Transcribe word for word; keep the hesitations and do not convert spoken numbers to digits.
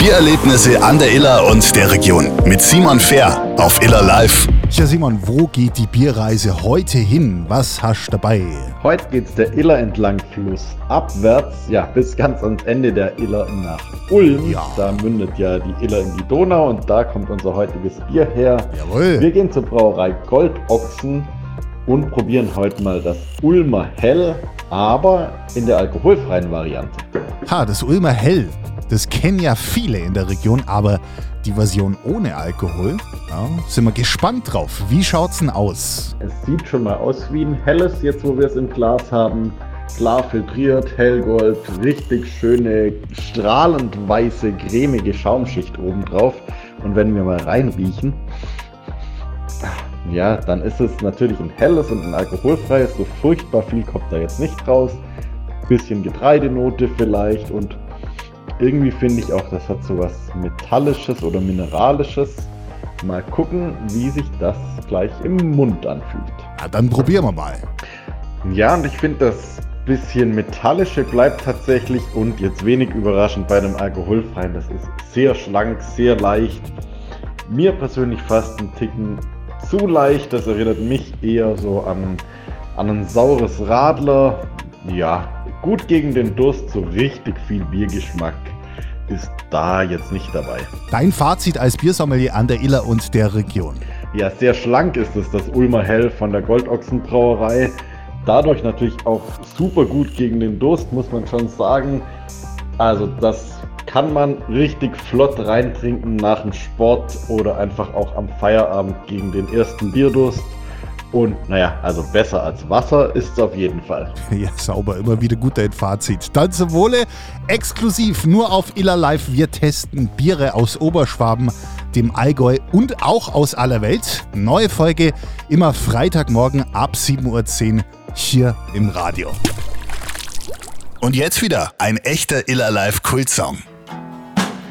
Biererlebnisse an der Iller und der Region mit Simon Fehr auf Iller Live. Ja, Simon, wo geht die Bierreise heute hin? Was hast du dabei? Heute geht's der Iller entlang flussabwärts, ja, bis ganz ans Ende der Iller nach Ulm. Ja. Da mündet ja die Iller in die Donau und da kommt unser heutiges Bier her. Jawohl. Wir gehen zur Brauerei Goldochsen und probieren heute mal das Ulmer Hell, aber in der alkoholfreien Variante. Ha, das Ulmer Hell. Das kennen ja viele in der Region, aber die Version ohne Alkohol, ja, sind wir gespannt drauf. Wie schaut's denn aus? Es sieht schon mal aus wie ein helles, jetzt wo wir es im Glas haben. Klar filtriert, hellgold, richtig schöne, strahlend weiße, cremige Schaumschicht oben drauf. Und wenn wir mal reinriechen, ja, dann ist es natürlich ein helles und ein alkoholfreies. So furchtbar viel kommt da jetzt nicht raus. Bisschen Getreidenote vielleicht und irgendwie finde ich auch, das hat so was Metallisches oder Mineralisches. Mal gucken, wie sich das gleich im Mund anfühlt. Ja, dann probieren wir mal. Ja, und ich finde, das bisschen Metallische bleibt tatsächlich und jetzt wenig überraschend bei einem alkoholfreien. Das ist sehr schlank, sehr leicht. Mir persönlich fast einen Ticken zu leicht. Das erinnert mich eher so an, an ein saures Radler. Ja, gut gegen den Durst, so richtig viel Biergeschmack ist da jetzt nicht dabei. Dein Fazit als Biersommelier an der Iller und der Region. Ja, sehr schlank ist es, das Ulmer Hell von der Goldochsenbrauerei. Dadurch natürlich auch super gut gegen den Durst, muss man schon sagen. Also das kann man richtig flott reintrinken nach dem Sport oder einfach auch am Feierabend gegen den ersten Bierdurst. Und naja, also besser als Wasser ist es auf jeden Fall. Ja, sauber, immer wieder gut dein Fazit. Dann zum Wohle, exklusiv nur auf Iller Live. Wir testen Biere aus Oberschwaben, dem Allgäu und auch aus aller Welt. Neue Folge immer Freitagmorgen ab sieben Uhr zehn hier im Radio. Und jetzt wieder ein echter Iller Live Kultsong.